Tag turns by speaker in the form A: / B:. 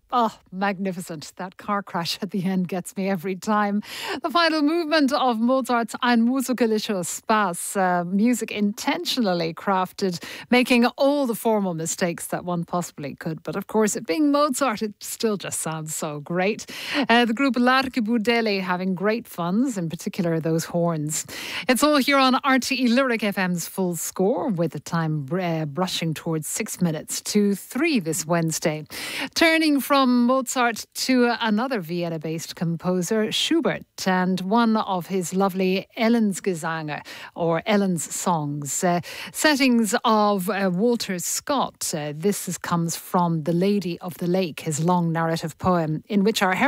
A: Oh, magnificent. That car crash at the end gets me every time. The final movement of Mozart's Ein musikalischer Spaß, music intentionally crafted, making all the formal mistakes that one possibly could. But of course, it being Mozart, it still just sounds so great. The group Larche Boudelli having great funs, in particular those horns. It's all here on RTE Lyric FM's Full Score, with the time brushing towards 6 minutes to 3 this Wednesday. Turning from Mozart to another Vienna-based composer, Schubert, and one of his lovely Ellensgesange, or Ellen's songs. Settings of Walter Scott. This comes from The Lady of the Lake, his long narrative poem, in which our